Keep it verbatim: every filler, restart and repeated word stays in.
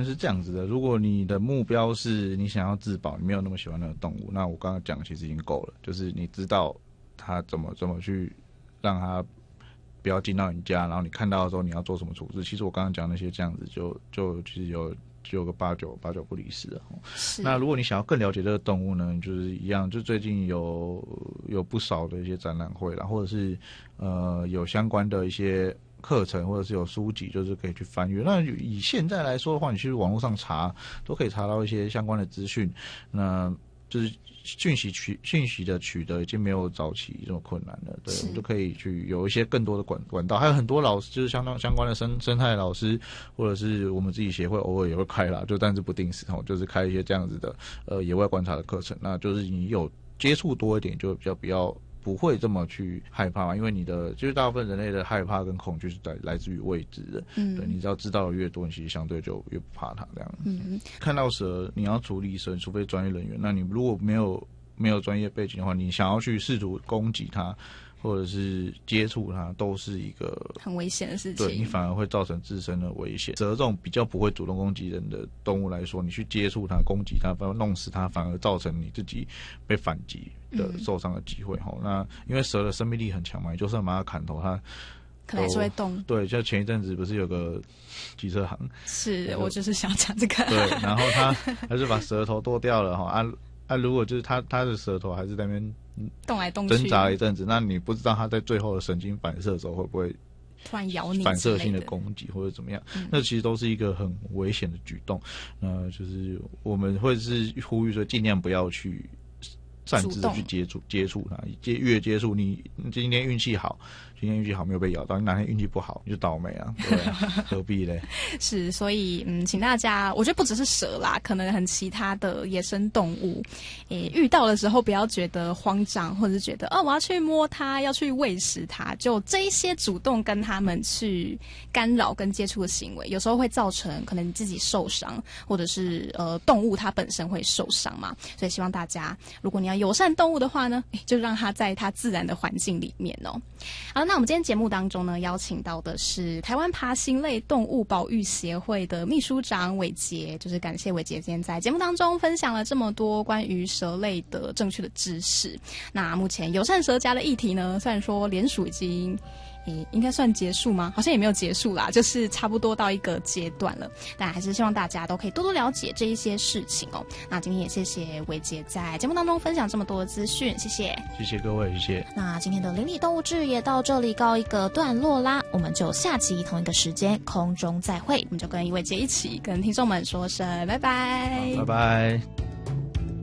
是这样子的，如果你的目标是你想要自保，你没有那么喜欢那个动物，那我刚刚讲其实已经够了，就是你知道它怎么怎么去让它不要进到你家，然后你看到的时候你要做什么处置。其实我刚刚讲那些这样子就就其实有就有个八九八九不离十了。那如果你想要更了解这个动物呢，就是一样，就最近有有不少的一些展览会啦，或者是呃有相关的一些课程，或者是有书籍，就是可以去翻阅。那以现在来说的话，你去网络上查都可以查到一些相关的资讯。那就是讯息取讯息的取得已经没有早期这么困难了，对，我们就可以去有一些更多的管管道，还有很多老师就是相当相关的生生态老师，或者是我们自己协会偶尔也会开啦，就但是不定时哦，就是开一些这样子的呃野外观察的课程，那就是你有接触多一点，就比较比较不会这么去害怕嘛，因为你的就是大部分人类的害怕跟恐惧是来来自于未知的，嗯，对，你只要知道的越多，你其实相对就越不怕它这样。嗯，看到蛇你要处理蛇，除非专业人员，那你如果没有没有专业背景的话，你想要去试图攻击它，或者是接触它，都是一个很危险的事情。 对，你反而会造成自身的危险。蛇这种比较不会主动攻击人的动物来说，你去接触它、攻击它、反而弄死它，反而造成你自己被反击的受伤的机会。哈、嗯，那因为蛇的生命力很强嘛，你就算把它砍头，它可能还是会动。 对，像前一阵子不是有个机车行， 是我就是想讲这个。 对，然后他还是把舌头剁掉了哈啊。啊，如果就是他他的舌头还是在那边动来动去挣扎了一阵子，那你不知道他在最后的神经反射的时候会不会突然咬你， 反射性的攻击或者怎么样？嗯、那其实都是一个很危险的举动。呃，就是我们会是呼吁说，尽量不要去擅自的去接触接触它，接越接触你今天运气好。今天运气好没有被咬到，你哪天运气不好你就倒霉啊，对啊，何必嘞？ 是，所以嗯，请大家，我觉得不只是蛇啦，可能很其他的野生动物，诶，遇到的时候不要觉得慌张，或者是觉得哦，我要去摸它，要去喂食它，就这一些主动跟他们去干扰跟接触的行为，有时候会造成可能你自己受伤，或者是呃动物它本身会受伤嘛。所以希望大家，如果你要友善动物的话呢，就让它在它自然的环境里面哦。好，那我们今天节目当中呢，邀请到的是台湾爬行类动物保育协会的秘书长伟杰，就是感谢伟杰今天在节目当中分享了这么多关于蛇类的正确的知识。那目前友善蛇夹的议题呢，虽然说联署已经诶，应该算结束吗？好像也没有结束啦，就是差不多到一个阶段了。但还是希望大家都可以多多了解这一些事情哦。那今天也谢谢伟杰在节目当中分享这么多的资讯，谢谢， 谢谢各位，谢谢。 那今天的邻里动物志也到这里告一个段落啦，我们就下集同一个时间空中再会。我们就跟伟杰一起跟听众们说声拜拜， 拜拜。